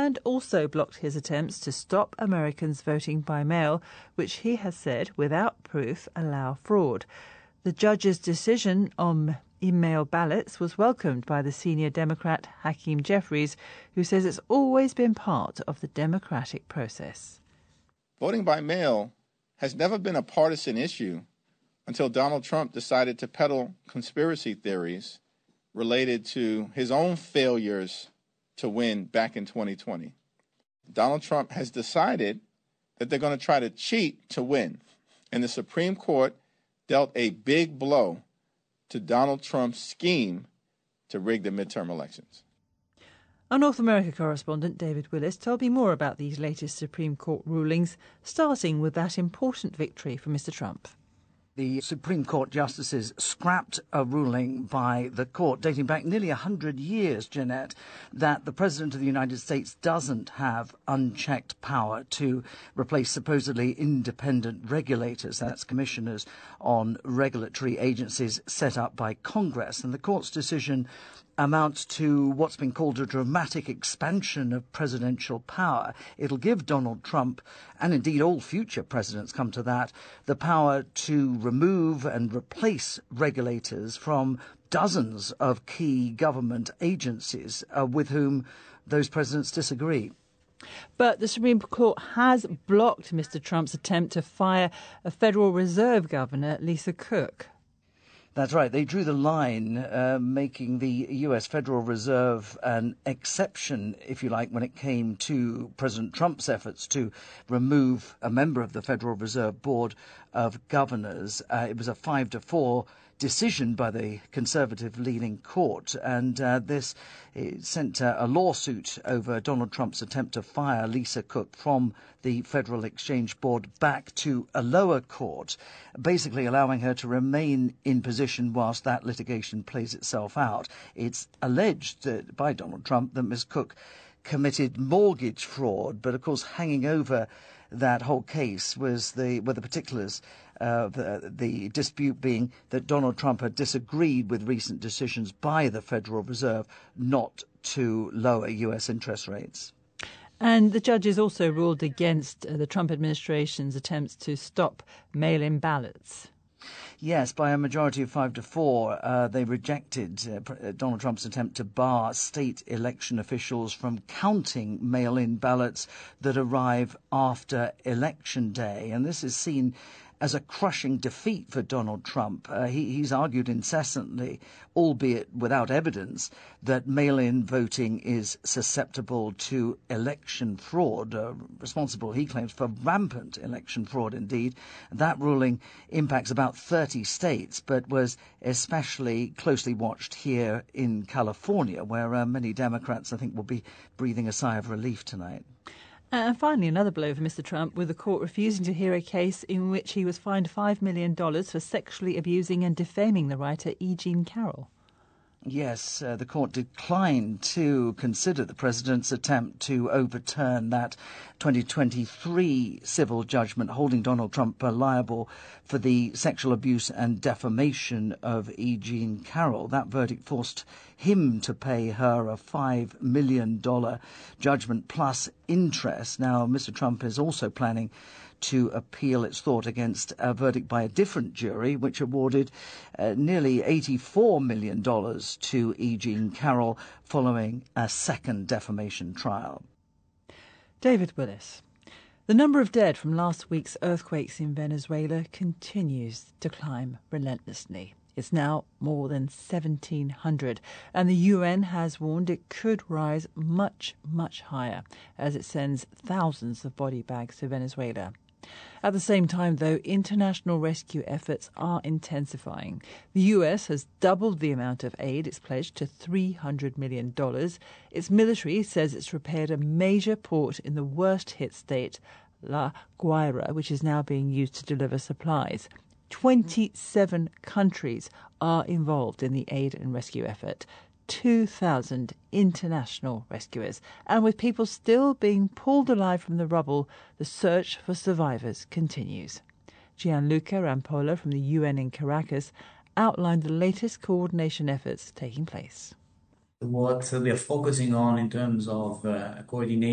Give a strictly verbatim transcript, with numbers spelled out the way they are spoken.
and also blocked his attempts to stop Americans voting by mail, which he has said, without proof, allow fraud. The judge's decision on email ballots was welcomed by the senior Democrat Hakeem Jeffries, who says it's always been part of the democratic process. Voting by mail has never been a partisan issue until Donald Trump decided to peddle conspiracy theories related to his own failures to win back in twenty twenty. Donald Trump has decided that they're going to try to cheat to win, and the Supreme Court dealt a big blow to Donald Trump's scheme to rig the midterm elections. Our North America correspondent David Willis told me more about these latest Supreme Court rulings, starting with that important victory for Mister Trump. The Supreme Court justices scrapped a ruling by the court dating back nearly one hundred years, Jeanette, that the President of the United States doesn't have unchecked power to replace supposedly independent regulators, that's commissioners on regulatory agencies set up by Congress. And the court's decision amounts to what's been called a dramatic expansion of presidential power. It'll give Donald Trump, and indeed all future presidents come to that, the power to remove and replace regulators from dozens of key government agencies uh, with whom those presidents disagree. But the Supreme Court has blocked Mister Trump's attempt to fire a Federal Reserve Governor, Lisa Cook. That's right. They drew the line, uh, making the U S Federal Reserve an exception, if you like, when it came to President Trump's efforts to remove a member of the Federal Reserve Board of Governors. Uh, it was a five to four decision by the conservative-leaning court, and uh, this sent uh, a lawsuit over Donald Trump's attempt to fire Lisa Cook from the Federal Exchange Board back to a lower court, basically allowing her to remain in position whilst that litigation plays itself out. It's alleged that, by Donald Trump, that Miz Cook committed mortgage fraud, but of course hanging over that whole case was the were the particulars, uh, the, the dispute being that Donald Trump had disagreed with recent decisions by the Federal Reserve not to lower U S interest rates. And the judges also ruled against uh, the Trump administration's attempts to stop mail-in ballots. Yes, by a majority of five to four, uh, they rejected uh, Donald Trump's attempt to bar state election officials from counting mail-in ballots that arrive after Election Day. And this is seen as a crushing defeat for Donald Trump. Uh, he, he's argued incessantly, albeit without evidence, that mail-in voting is susceptible to election fraud, uh, responsible, he claims, for rampant election fraud indeed. That ruling impacts about thirty states, but was especially closely watched here in California, where uh, many Democrats, I think, will be breathing a sigh of relief tonight. And finally, another blow for Mister Trump, with the court refusing to hear a case in which he was fined five million dollars for sexually abusing and defaming the writer E. Jean Carroll. Yes, uh, the court declined to consider the president's attempt to overturn that twenty twenty-three civil judgment holding Donald Trump liable for the sexual abuse and defamation of E. Jean Carroll. That verdict forced him to pay her a five million dollars judgment plus interest. Now, Mister Trump is also planning to appeal, it's thought, against a verdict by a different jury, which awarded uh, nearly eighty-four million dollars to E. Jean Carroll following a second defamation trial. David Willis. The number of dead from last week's earthquakes in Venezuela continues to climb relentlessly. It's now more than seventeen hundred, and the U N has warned it could rise much, much higher as it sends thousands of body bags to Venezuela. At the same time, though, international rescue efforts are intensifying. The U S has doubled the amount of aid it's pledged to three hundred million dollars. Its military says it's repaired a major port in the worst-hit state, La Guaira, which is now being used to deliver supplies. twenty-seven countries are involved in the aid and rescue effort. two thousand international rescuers. And with people still being pulled alive from the rubble, the search for survivors continues. Gianluca Rampolla from the U N in Caracas outlined the latest coordination efforts taking place. What we are focusing on in terms of uh, coordination